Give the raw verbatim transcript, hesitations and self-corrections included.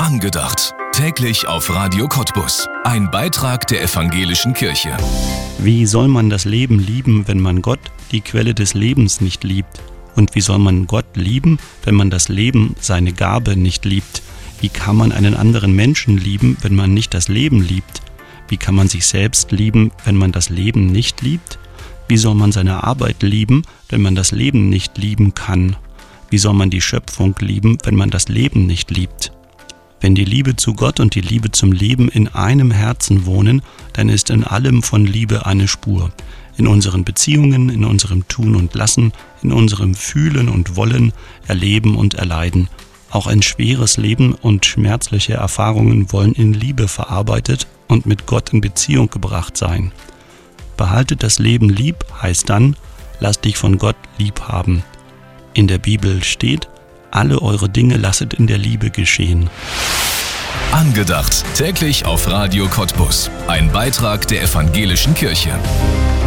Angedacht. Täglich auf Radio Cottbus. Ein Beitrag der Evangelischen Kirche. Wie soll man das Leben lieben, wenn man Gott, die Quelle des Lebens, nicht liebt? Und wie soll man Gott lieben, wenn man das Leben, seine Gabe, nicht liebt? Wie kann man einen anderen Menschen lieben, wenn man nicht das Leben liebt? Wie kann man sich selbst lieben, wenn man das Leben nicht liebt? Wie soll man seine Arbeit lieben, wenn man das Leben nicht lieben kann? Wie soll man die Schöpfung lieben, wenn man das Leben nicht liebt? Wenn die Liebe zu Gott und die Liebe zum Leben in einem Herzen wohnen, dann ist in allem von Liebe eine Spur. In unseren Beziehungen, in unserem Tun und Lassen, in unserem Fühlen und Wollen, Erleben und Erleiden. Auch ein schweres Leben und schmerzliche Erfahrungen wollen in Liebe verarbeitet und mit Gott in Beziehung gebracht sein. Behaltet das Leben lieb heißt dann, lasst dich von Gott lieb haben. In der Bibel steht, alle eure Dinge lasset in der Liebe geschehen. Angedacht. Täglich auf Radio Cottbus. Ein Beitrag der Evangelischen Kirche.